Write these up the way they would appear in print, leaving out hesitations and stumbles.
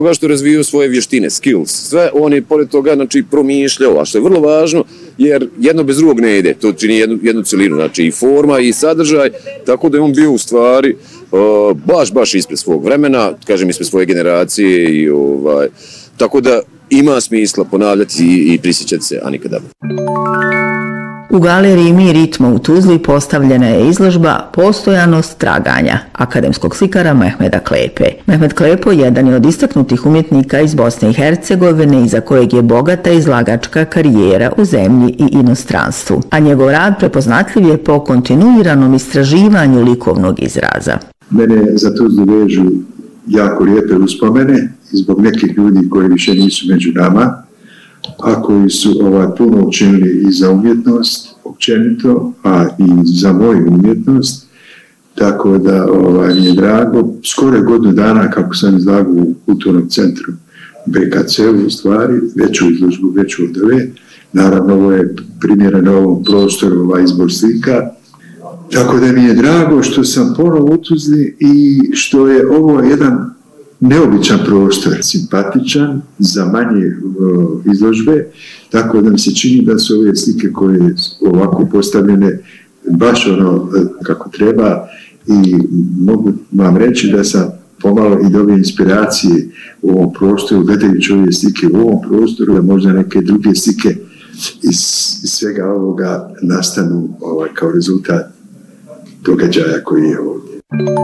toga što je razvijao svoje vještine, skills, sve on je pored toga znači, promišljao, a što je vrlo važno, jer jedno bez drugog ne ide, to čini jednu celinu, znači i forma i sadržaj, tako da je on bio u stvari baš ispred svog vremena, kažem ispred svoje generacije, i tako da ima smisla ponavljati i prisjećati se, a nikada. U galeriji Mi ritmo u Tuzli postavljena je izložba Postojanost traganja akademskog slikara Mehmeda Klepe. Mehmed Klepo jedan je od istaknutih umjetnika iz Bosne i Hercegovine, iza kojeg je bogata izlagačka karijera u zemlji i inostranstvu, a njegov rad prepoznatljiv je po kontinuiranom istraživanju likovnog izraza. Mene za Tuzlu vežu jako lijepe uspomene zbog nekih ljudi koji više nisu među nama, a koji su puno učinili i za umjetnost općenito, a i za moju umjetnost, tako da mi je drago. Skoro je godinu dana kako sam izlagao u kulturnom centru BKC-u, u stvari, veću izložbu, veću od ove. Naravno, ovo je primjereno ovom prostoru, izbor slika. Tako da mi je drago što sam ponovo u Tuzli i što je ovo jedan neobičan prostor, simpatičan za manje izložbe, tako da mi se čini da su ove slike koje su ovako postavljene baš kako treba, i mogu vam reći da sam pomalo i dobio inspiracije u ovom prostoru, gledajući ove slike u ovom prostoru, da možda neke druge slike iz svega ovoga nastanu kao rezultat događaja koji je ovdje.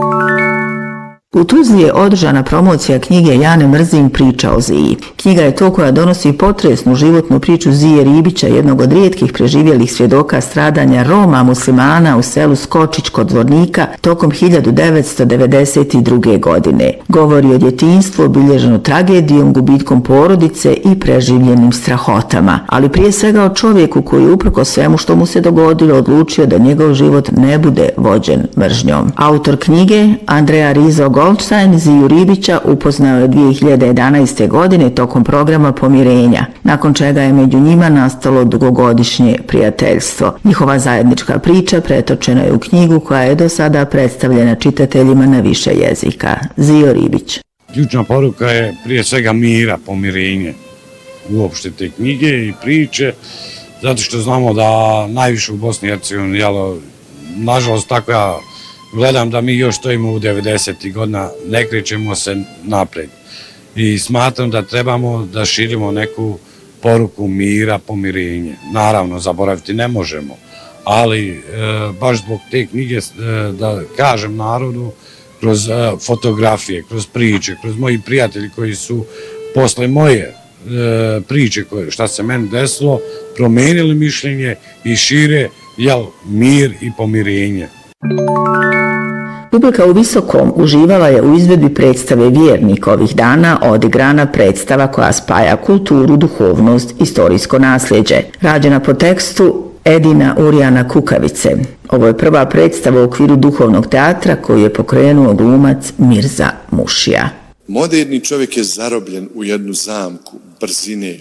U Tuzli je održana promocija knjige Jane Mrzin Priča o Ziji. Knjiga je to koja donosi potresnu životnu priču Zije Ribića, jednog od rijetkih preživjelih svjedoka stradanja Roma muslimana u selu Skočić kod Zvornika tokom 1992. godine. Govori o djetinjstvu obilježeno tragedijom, gubitkom porodice i preživljenim strahotama, ali prije svega o čovjeku koji je uprkos svemu što mu se dogodilo odlučio da njegov život ne bude vođen mržnjom. Autor knjige, Andreja Rizo Goldstein, Ziju Ribića upoznao je 2011. godine tokom programa Pomirenja, nakon čega je među njima nastalo dugogodišnje prijateljstvo. Njihova zajednička priča pretočena je u knjigu koja je do sada predstavljena čitateljima na više jezika. Zio Ribić. Ključna poruka je prije svega mira, pomirenje uopšte te knjige i priče, zato što znamo da najviše u Bosni i Hercegovini, nažalost tako ja gledam da mi još stojimo u 90. godina, ne krećemo se napred. I smatram da trebamo da širimo neku poruku mira, pomirenje. Naravno, zaboraviti ne možemo, ali baš zbog te knjige da kažem narodu kroz fotografije, kroz priče, kroz moji prijatelji koji su posle moje priče šta se meni desilo, promenili mišljenje i šire mir i pomirenje. Publika u Visokom uživala je u izvedbi predstave Vjernik ovih dana, odigrana predstava koja spaja kulturu, duhovnost, istorijsko nasljeđe. Rađena po tekstu Edina Urijana Kukavice. Ovo je prva predstava u okviru duhovnog teatra koju je pokrenuo glumac Mirza Mušija. Moderni čovjek je zarobljen u jednu zamku brzine,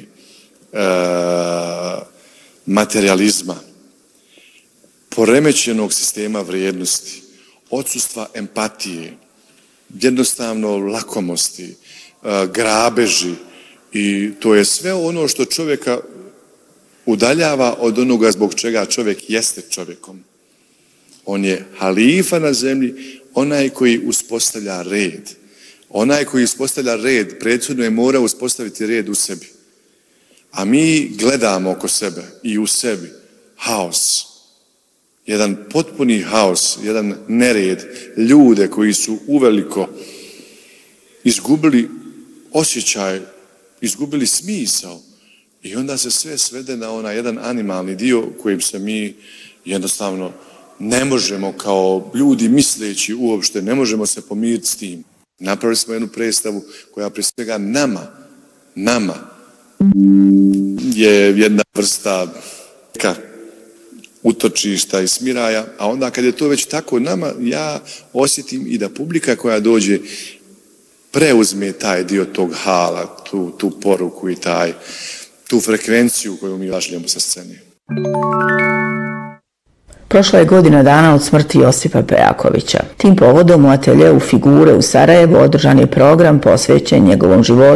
materializma, poremećenog sistema vrijednosti, odsustva empatije, jednostavno lakomosti, grabeži, i to je sve ono što čovjeka udaljava od onoga zbog čega čovjek jeste čovjekom. On je halifa na zemlji, onaj koji uspostavlja red. Onaj koji uspostavlja red, prethodno je mora uspostaviti red u sebi. A mi gledamo oko sebe i u sebi haos. Jedan potpuni haos, jedan nered, ljude koji su uveliko izgubili osjećaj, izgubili smisao, i onda se sve svede na onaj jedan animalni dio kojim se mi jednostavno ne možemo kao ljudi misleći uopšte, ne možemo se pomiriti s tim. Napravili smo jednu predstavu koja prije svega nama je jedna vrsta utočišta i smiraja, a onda kad je to već tako nama, ja osjetim i da publika koja dođe preuzme taj dio tog hala, tu poruku i tu frekvenciju koju mi vašljamo sa scene. Prošla je godina dana od smrti Josipa Pejakovića. Tim povodom u ateljeu Figure u Sarajevu održan je program posvećen njegovom životu